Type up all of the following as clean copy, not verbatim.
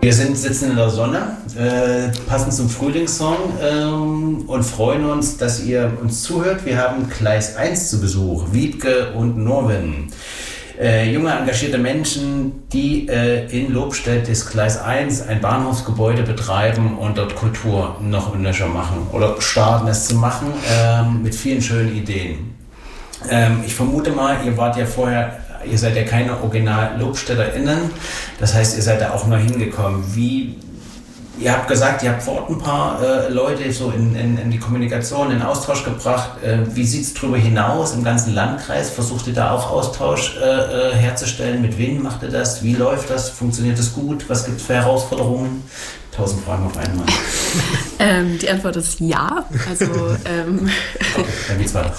Sitzen in der Sonne, passend zum Frühlingssong und freuen uns, dass ihr uns zuhört. Wir haben Gleis 1 zu Besuch, Wiebke und Norwin. Junge, engagierte Menschen, die in Lobstedt das Gleis 1 ein Bahnhofsgebäude betreiben und dort Kultur noch und nöcher machen oder starten es zu machen mit vielen schönen Ideen. Ich vermute mal, ihr seid ja keine Original-LobstädterInnen, das heißt, ihr seid da auch neu hingekommen. Ihr habt gesagt, ihr habt vor Ort ein paar Leute so in die Kommunikation, in den Austausch gebracht. Wie sieht es darüber hinaus im ganzen Landkreis? Versucht ihr da auch Austausch herzustellen? Mit wem macht ihr das? Wie läuft das? Funktioniert das gut? Was gibt es für Herausforderungen? 1000 Fragen auf einmal. Die Antwort ist ja. Also okay, dann geht's weiter.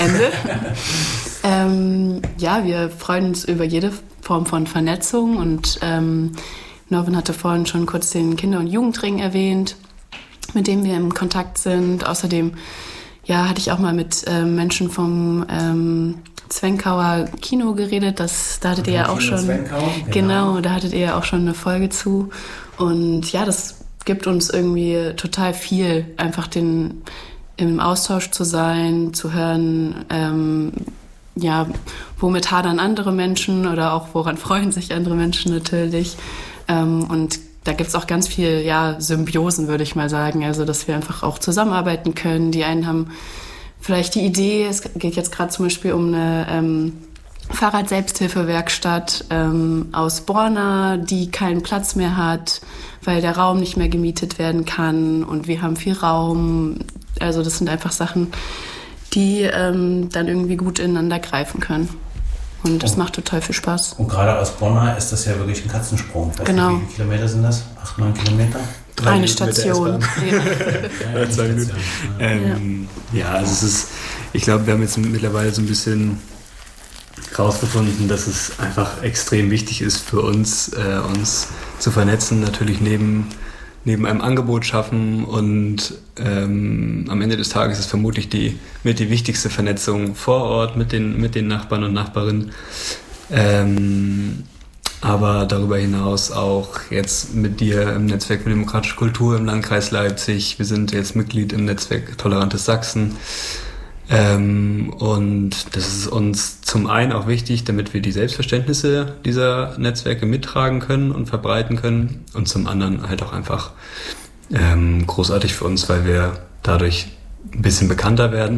Ende. Ja, wir freuen uns über jede Form von Vernetzung und Norwin hatte vorhin schon kurz den Kinder- und Jugendring erwähnt, mit dem wir im Kontakt sind. Außerdem hatte ich auch mal mit Menschen vom Zwenkauer Kino geredet. Da hattet ihr ja auch schon. Genau, da hattet ihr ja auch schon eine Folge zu. Und ja, das gibt uns irgendwie total viel, einfach im Austausch zu sein, zu hören, womit hadern andere Menschen oder auch woran freuen sich andere Menschen natürlich. Und da gibt's auch ganz viel Symbiosen, würde ich mal sagen. Also, dass wir einfach auch zusammenarbeiten können. Die einen haben vielleicht die Idee, es geht jetzt gerade zum Beispiel um eine Fahrrad-Selbsthilfewerkstatt aus Borna, die keinen Platz mehr hat, weil der Raum nicht mehr gemietet werden kann. Und wir haben viel Raum. Also das sind einfach Sachen, die dann irgendwie gut ineinander greifen können. Und das macht total viel Spaß. Und gerade aus Bonn ist das ja wirklich ein Katzensprung. Ich weiß nicht, wie viele Kilometer sind das? 8, 9 Kilometer? Eine Station. Ja. 2 Minuten. Also es ist, ich glaube, wir haben jetzt mittlerweile so ein bisschen rausgefunden, dass es einfach extrem wichtig ist für uns, uns zu vernetzen, natürlich neben einem Angebot schaffen und am Ende des Tages ist vermutlich die wichtigste Vernetzung vor Ort mit den Nachbarn und Nachbarinnen. Aber darüber hinaus auch jetzt mit dir im Netzwerk für demokratische Kultur im Landkreis Leipzig. Wir sind jetzt Mitglied im Netzwerk Tolerantes Sachsen. Und das ist uns zum einen auch wichtig, damit wir die Selbstverständnisse dieser Netzwerke mittragen können und verbreiten können und zum anderen halt auch einfach großartig für uns, weil wir dadurch ein bisschen bekannter werden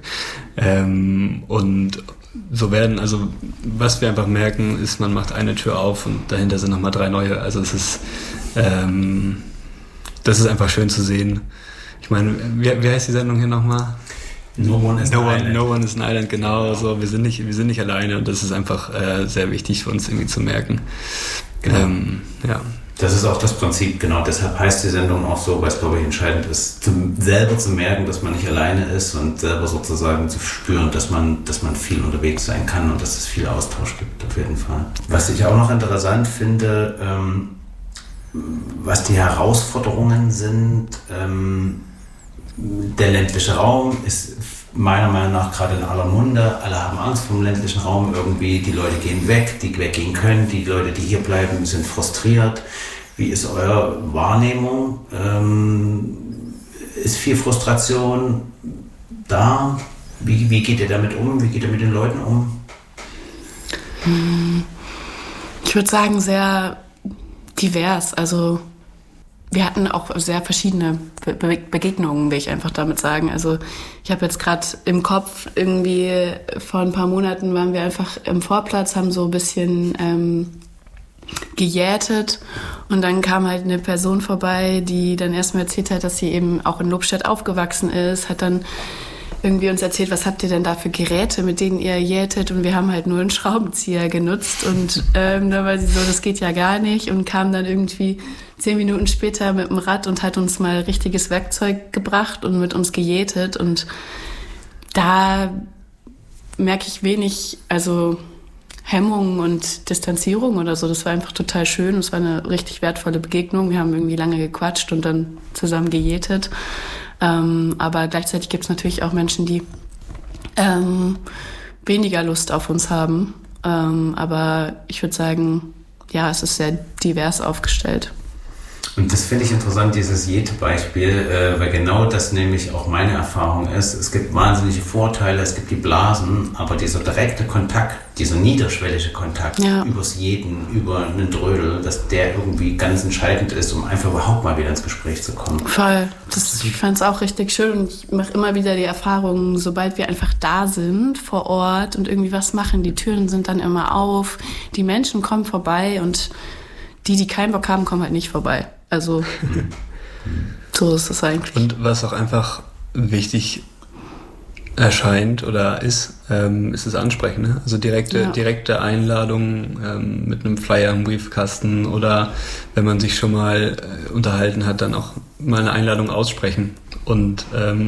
und so werden, also was wir einfach merken ist, man macht eine Tür auf und dahinter sind nochmal 3 neue, also es ist das ist einfach schön zu sehen. Ich meine, wie heißt die Sendung hier nochmal? No one is an island, genau. So, wir sind nicht alleine und das ist einfach sehr wichtig für uns irgendwie zu merken. Genau. Das ist auch das Prinzip, genau. Deshalb heißt die Sendung auch so, weil es, glaube ich, entscheidend ist, selber zu merken, dass man nicht alleine ist und selber sozusagen zu spüren, dass man viel unterwegs sein kann und dass es viel Austausch gibt, auf jeden Fall. Was ich auch noch interessant finde, was die Herausforderungen sind, der ländliche Raum ist meiner Meinung nach gerade in aller Munde. Alle haben Angst vor dem ländlichen Raum irgendwie. Die Leute gehen weg, die weggehen können. Die Leute, die hier bleiben, sind frustriert. Wie ist eure Wahrnehmung? Ist viel Frustration da? Wie geht ihr damit um? Wie geht ihr mit den Leuten um? Ich würde sagen, sehr divers. Also wir hatten auch sehr verschiedene Begegnungen, will ich einfach damit sagen. Also ich habe jetzt gerade im Kopf irgendwie vor ein paar Monaten waren wir einfach im Vorplatz, haben so ein bisschen gejätet und dann kam halt eine Person vorbei, die dann erstmal erzählt hat, dass sie eben auch in Lobstedt aufgewachsen ist, hat dann irgendwie uns erzählt, was habt ihr denn da für Geräte, mit denen ihr jätet, und wir haben halt nur einen Schraubenzieher genutzt und da war sie so, das geht ja gar nicht, und kam dann irgendwie 10 Minuten später mit dem Rad und hat uns mal richtiges Werkzeug gebracht und mit uns gejätet, und da merke ich wenig, also Hemmung und Distanzierung oder so. Das war einfach total schön. Es war eine richtig wertvolle Begegnung. Wir haben irgendwie lange gequatscht und dann zusammen gejätet. Aber gleichzeitig gibt es natürlich auch Menschen, die weniger Lust auf uns haben. Aber ich würde sagen, ja, es ist sehr divers aufgestellt. Und das finde ich interessant, dieses Jete-Beispiel, weil genau das nämlich auch meine Erfahrung ist. Es gibt wahnsinnige Vorteile, es gibt die Blasen, aber dieser direkte Kontakt, dieser niederschwellige Kontakt übers Jeden, über einen Drödel, dass der irgendwie ganz entscheidend ist, um einfach überhaupt mal wieder ins Gespräch zu kommen. Voll. Ich fand es auch richtig schön und ich mache immer wieder die Erfahrung, sobald wir einfach da sind vor Ort und irgendwie was machen, die Türen sind dann immer auf, die Menschen kommen vorbei und die keinen Bock haben, kommen halt nicht vorbei. Also so ist es eigentlich. Und was auch einfach wichtig erscheint oder ist das Ansprechen. Ne? Also direkte Einladung mit einem Flyer im Briefkasten oder wenn man sich schon mal unterhalten hat, dann auch mal eine Einladung aussprechen. Und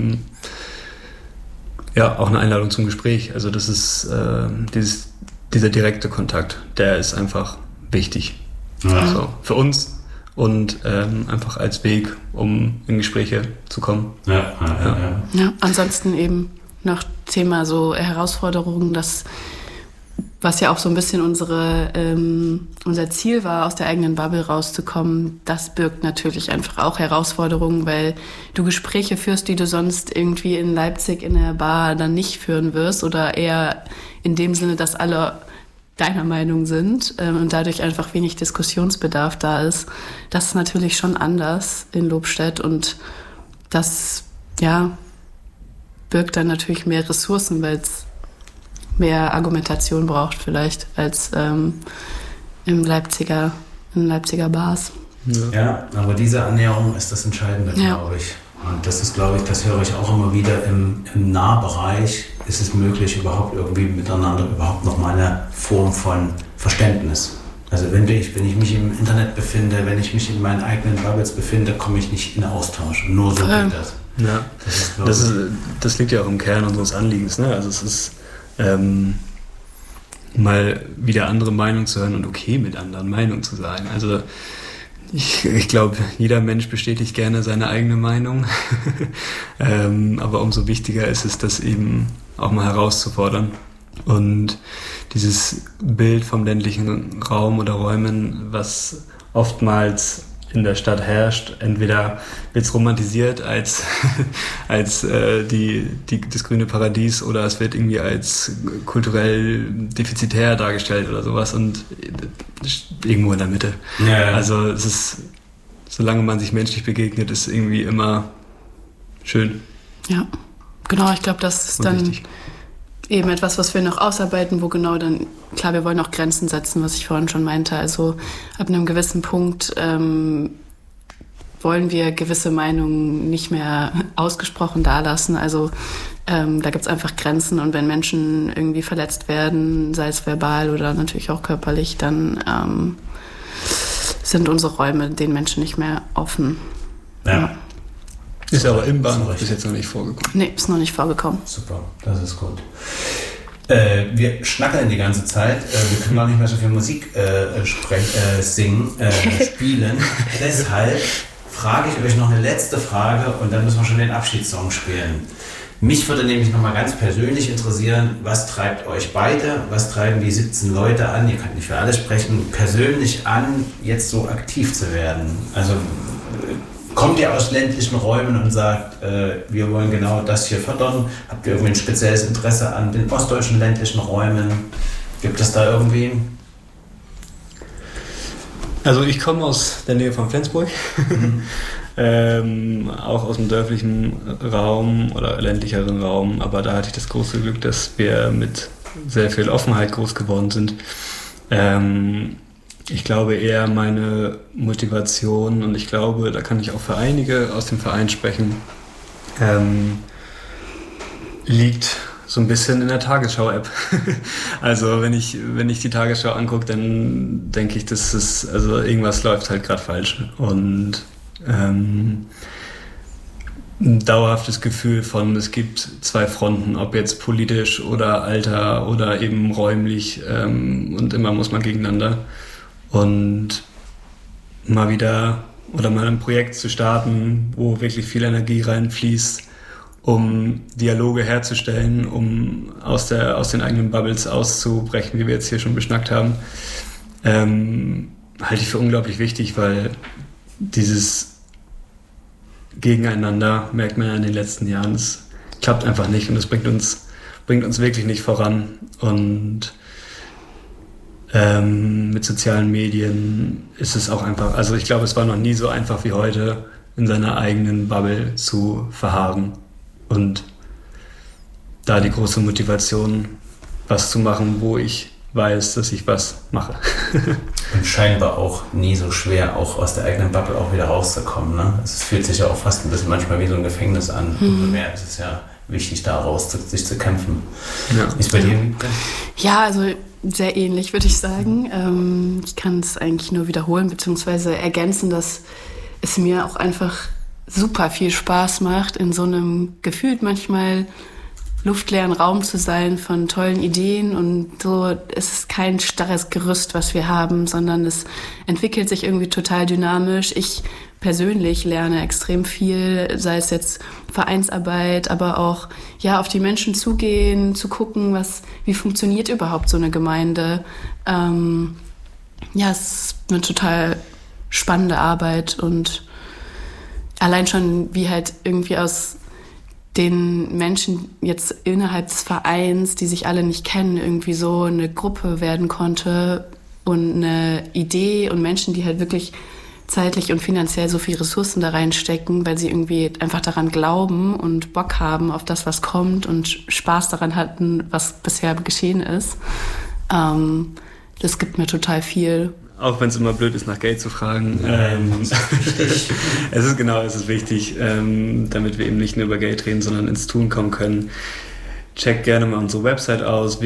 auch eine Einladung zum Gespräch. Also das ist dieser direkte Kontakt, der ist einfach wichtig. Ja. Also für uns und einfach als Weg, um in Gespräche zu kommen. Ja, ansonsten eben noch Thema so Herausforderungen, was ja auch so ein bisschen unser Ziel war, aus der eigenen Bubble rauszukommen, das birgt natürlich einfach auch Herausforderungen, weil du Gespräche führst, die du sonst irgendwie in Leipzig in der Bar dann nicht führen wirst oder eher in dem Sinne, dass alle deiner Meinung sind und dadurch einfach wenig Diskussionsbedarf da ist. Das ist natürlich schon anders in Lobstedt und das, birgt dann natürlich mehr Ressourcen, weil es mehr Argumentation braucht vielleicht als in Leipziger Bars. Ja, aber diese Annäherung ist das Entscheidende, glaube ich. Und das ist, glaube ich, das höre ich auch immer wieder im Nahbereich. Ist es möglich, überhaupt irgendwie miteinander überhaupt noch mal eine Form von Verständnis? Also wenn ich mich im Internet befinde, wenn ich mich in meinen eigenen Bubbles befinde, komme ich nicht in Austausch. Und nur so geht das. Ja, das liegt ja auch im Kern unseres Anliegens. Ne? Also es ist mal wieder andere Meinungen zu hören und okay mit anderen Meinungen zu sein. Also ich glaube, jeder Mensch bestätigt gerne seine eigene Meinung, aber umso wichtiger ist es, das eben auch mal herauszufordern. Und dieses Bild vom ländlichen Raum oder Räumen, was oftmals in der Stadt herrscht, entweder wird es romantisiert als das grüne Paradies oder es wird irgendwie als kulturell defizitär dargestellt oder sowas und irgendwo in der Mitte. Ja. Also es ist, solange man sich menschlich begegnet, ist irgendwie immer schön. Ja, genau, ich glaube, das ist dann wichtig. Eben etwas, was wir noch ausarbeiten, wo genau dann, klar, wir wollen auch Grenzen setzen, was ich vorhin schon meinte. Also ab einem gewissen Punkt wollen wir gewisse Meinungen nicht mehr ausgesprochen dalassen. Also da gibt es einfach Grenzen und wenn Menschen irgendwie verletzt werden, sei es verbal oder natürlich auch körperlich, dann sind unsere Räume den Menschen nicht mehr offen. Ja. Ist aber im Bahnhof bis jetzt noch nicht vorgekommen. Nee, ist noch nicht vorgekommen. Super, das ist gut. Wir schnackeln die ganze Zeit. Wir können auch nicht mehr so viel Musik spielen. Deshalb frage ich euch noch eine letzte Frage und dann müssen wir schon den Abschiedssong spielen. Mich würde nämlich nochmal ganz persönlich interessieren, was treibt euch beide, was treiben die 17 Leute an, ihr könnt nicht für alle sprechen, persönlich an, jetzt so aktiv zu werden? Also kommt ihr aus ländlichen Räumen und sagt, wir wollen genau das hier fördern? Habt ihr irgendwie ein spezielles Interesse an den ostdeutschen ländlichen Räumen? Gibt es da irgendwie? Also ich komme aus der Nähe von Flensburg, auch aus dem dörflichen Raum oder ländlicheren Raum, aber da hatte ich das große Glück, dass wir mit sehr viel Offenheit groß geworden sind. Ich glaube eher meine Motivation und ich glaube, da kann ich auch für einige aus dem Verein sprechen, liegt so ein bisschen in der Tagesschau-App. Also wenn ich die Tagesschau angucke, dann denke ich, also irgendwas läuft halt gerade falsch. Und ein dauerhaftes Gefühl von, es gibt zwei Fronten, ob jetzt politisch oder Alter oder eben räumlich und immer muss man gegeneinander. Und mal wieder oder mal ein Projekt zu starten, wo wirklich viel Energie reinfließt, um Dialoge herzustellen, um aus den eigenen Bubbles auszubrechen, wie wir jetzt hier schon beschnackt haben, halte ich für unglaublich wichtig, weil dieses Gegeneinander, merkt man ja in den letzten Jahren, es klappt einfach nicht und es bringt uns wirklich nicht voran. Und mit sozialen Medien ist es auch einfach, also ich glaube, es war noch nie so einfach wie heute, in seiner eigenen Bubble zu verharren und da die große Motivation, was zu machen, wo ich weiß, dass ich was mache. Und scheinbar auch nie so schwer, auch aus der eigenen Bubble auch wieder rauszukommen. Ne? Es fühlt sich ja auch fast ein bisschen manchmal wie so ein Gefängnis an. Umso mehr ist es ja wichtig, da raus sich zu kämpfen. Ja. Ist bei dir? Ja, also sehr ähnlich, würde ich sagen. Ich kann es eigentlich nur wiederholen, beziehungsweise ergänzen, dass es mir auch einfach super viel Spaß macht, in so einem gefühlt manchmal luftleeren Raum zu sein von tollen Ideen und so. Es ist kein starres Gerüst, was wir haben, sondern es entwickelt sich irgendwie total dynamisch. Ich persönlich lerne extrem viel, sei es jetzt Vereinsarbeit, aber auch ja auf die Menschen zugehen, zu gucken, wie funktioniert überhaupt so eine Gemeinde. Ja, es ist eine total spannende Arbeit und allein schon wie halt irgendwie aus den Menschen jetzt innerhalb des Vereins, die sich alle nicht kennen, irgendwie so eine Gruppe werden konnte und eine Idee und Menschen, die halt wirklich zeitlich und finanziell so viel Ressourcen da reinstecken, weil sie irgendwie einfach daran glauben und Bock haben auf das, was kommt und Spaß daran hatten, was bisher geschehen ist. Das gibt mir total viel. Auch wenn es immer blöd ist, nach Geld zu fragen. Es ist wichtig, damit wir eben nicht nur über Geld reden, sondern ins Tun kommen können. Checkt gerne mal unsere Website aus,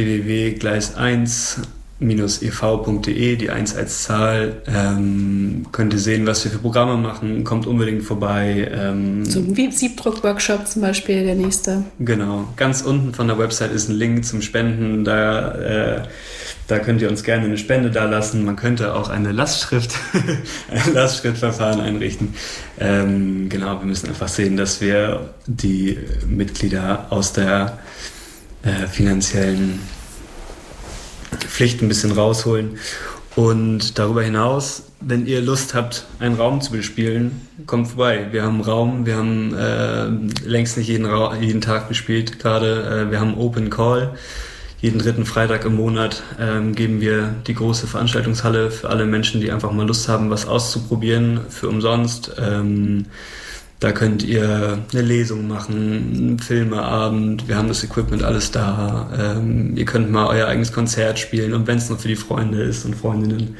www.gleis1-ev.de, die 1 als Zahl. Könnt ihr sehen, was wir für Programme machen. Kommt unbedingt vorbei. So wie Siebdruck-Workshop zum Beispiel, der nächste. Genau. Ganz unten von der Website ist ein Link zum Spenden. Da könnt ihr uns gerne eine Spende dalassen. Man könnte auch ein Lastschriftverfahren einrichten. Wir müssen einfach sehen, dass wir die Mitglieder aus der finanziellen Pflicht ein bisschen rausholen. Und darüber hinaus, wenn ihr Lust habt, einen Raum zu bespielen, kommt vorbei. Wir haben einen Raum, wir haben längst nicht jeden Tag bespielt gerade. Wir haben Open Call. Jeden 3. Freitag im Monat geben wir die große Veranstaltungshalle für alle Menschen, die einfach mal Lust haben, was auszuprobieren, für umsonst. Da könnt ihr eine Lesung machen, einen Filmeabend, wir haben das Equipment alles da. Ihr könnt mal euer eigenes Konzert spielen und wenn es nur für die Freunde ist und Freundinnen.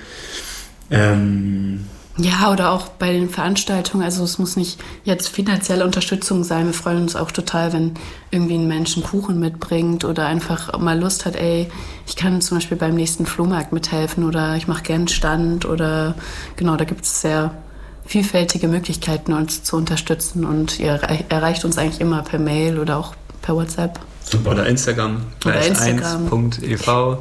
Ja, oder auch bei den Veranstaltungen, also es muss nicht jetzt finanzielle Unterstützung sein. Wir freuen uns auch total, wenn irgendwie ein Mensch einen Kuchen mitbringt oder einfach mal Lust hat, ich kann zum Beispiel beim nächsten Flohmarkt mithelfen oder ich mache gerne einen Stand oder genau, da gibt es sehr vielfältige Möglichkeiten, uns zu unterstützen und ihr erreicht uns eigentlich immer per Mail oder auch per WhatsApp. Super. Oder Instagram, gleis1.ev.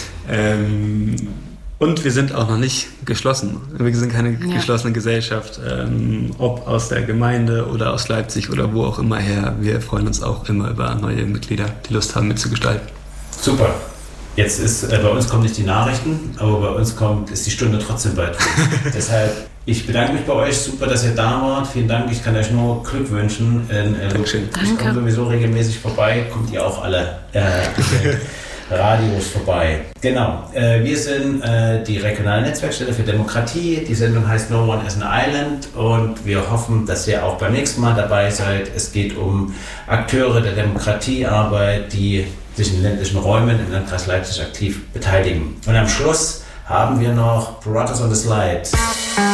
Und wir sind auch noch nicht geschlossen. Wir sind keine geschlossene Gesellschaft, ob aus der Gemeinde oder aus Leipzig oder wo auch immer her. Wir freuen uns auch immer über neue Mitglieder, die Lust haben mitzugestalten. Super. Jetzt ist, bei uns kommen nicht die Nachrichten, aber bei uns ist die Stunde trotzdem bald. Deshalb, ich bedanke mich bei euch. Super, dass ihr da wart. Vielen Dank. Ich kann euch nur Glück wünschen. Dankeschön. Ich komme sowieso regelmäßig vorbei. Kommt ihr auch alle Radios vorbei. Genau. Wir sind die regionale Netzwerkstelle für Demokratie. Die Sendung heißt No One is an Island und wir hoffen, dass ihr auch beim nächsten Mal dabei seid. Es geht um Akteure der Demokratiearbeit, die sich in ländlichen Räumen im Landkreis Leipzig aktiv beteiligen. Und am Schluss haben wir noch Brothers on the Slide.